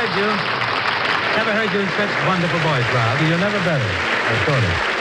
heard you. Never heard you in such wonderful voice, Rob. You're never better. I thought it.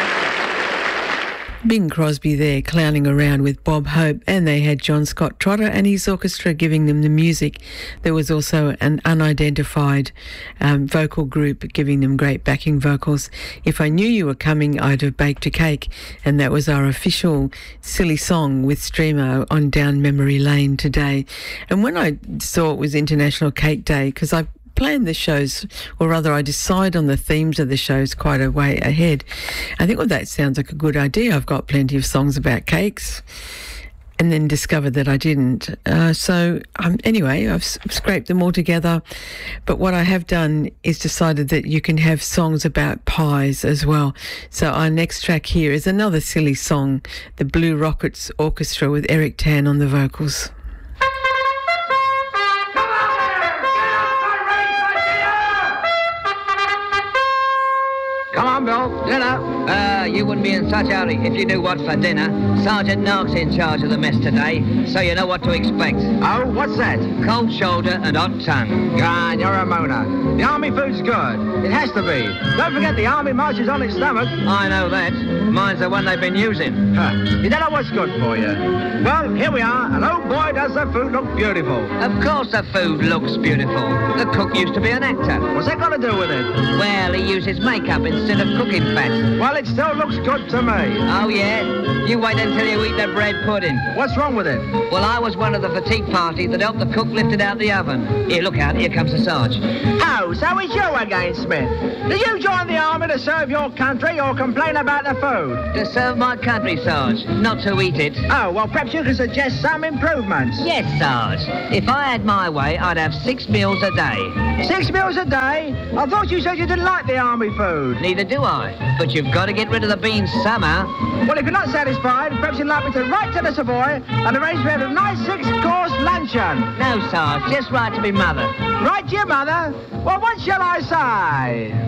Bing Crosby there clowning around with Bob Hope, and they had John Scott Trotter and his orchestra giving them the music. There was also an unidentified vocal group giving them great backing vocals. If I knew you were coming, I'd have baked a cake, and that was our official silly song with Streamer on down memory lane today. And when I saw it was International Cake Day, because I plan the shows, or rather I decide on the themes of the shows quite a way ahead. I think, well, that sounds like a good idea. I've got plenty of songs about cakes, and then discovered that I didn't. Anyway, I've scraped them all together. But what I have done is decided that you can have songs about pies as well. So our next track here is another silly song, the Blue Rockets Orchestra with Eric Tan on the vocals. Come on, Bill, dinner. You wouldn't be in such a hurry if you knew what for dinner. Sergeant Knox in charge of the mess today, so you know what to expect. Oh, what's that? Cold shoulder and hot tongue. God, you're a moaner. The army food's good. It has to be. Don't forget the army marches on its stomach. I know that. Mine's the one they've been using. Huh. You don't know what's good for you. Well, here we are, and oh boy, does the food look beautiful. Of course the food looks beautiful. The cook used to be an actor. What's that got to do with it? Well, he uses makeup instead of cooking fat. Well, it still looks good to me. Oh, yeah? You wait until you eat the bread pudding. What's wrong with it? Well, I was one of the fatigue party that helped the cook lift it out the oven. Here, look out. Here comes the Sarge. Oh, so it's you again, Smith. Did you join the army to serve your country or complain about the food? To serve my country, Sarge, not to eat it. Oh, well, perhaps you can suggest some improvements. Yes, Sarge. If I had my way, I'd have 6 meals a day. 6 meals a day? I thought you said you didn't like the army food. Neither do I. But you've got to get rid of the beans somehow. Well, if you're not satisfied, perhaps you'd like me to write to the Savoy and arrange for a nice 6-course luncheon. No, Sarge, just write to me mother. Write to your mother? Well, what shall I say?